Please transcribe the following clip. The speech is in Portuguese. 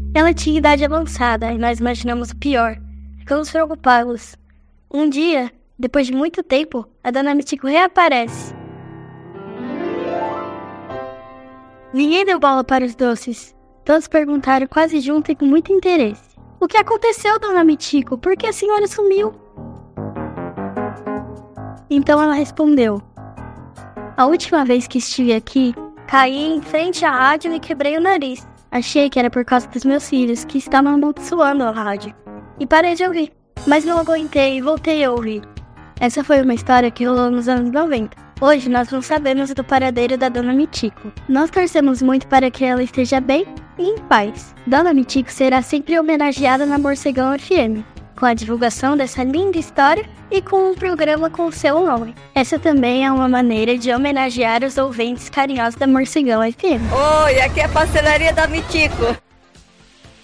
Ela tinha idade avançada e nós imaginamos o pior. Ficamos preocupados. Um dia, depois de muito tempo, a Dona Mitico reaparece. Ninguém deu bola para os doces. Todos perguntaram quase junto e com muito interesse. O que aconteceu, Dona Mitico? Por que a senhora sumiu? Então ela respondeu. A última vez que estive aqui, caí em frente à rádio e quebrei o nariz. Achei que era por causa dos meus filhos, que estavam amaldiçoando a rádio. E parei de ouvir. Mas não aguentei e voltei a ouvir. Essa foi uma história que rolou nos anos 90. Hoje nós não sabemos do paradeiro da Dona Mitico. Nós torcemos muito para que ela esteja bem e em paz. Dona Mitico será sempre homenageada na Morcegão FM, com a divulgação dessa linda história e com um programa com o seu nome. Essa também é uma maneira de homenagear os ouvintes carinhosos da Morcegão FM. Oi, aqui é a pastelaria da Mitico.